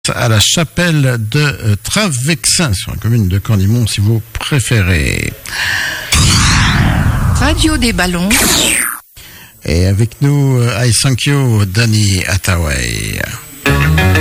à la chapelle de Travexin, sur la commune de Candimont, si vous préférez. Radio des ballons. Et avec nous, I thank you, Danny Hathaway.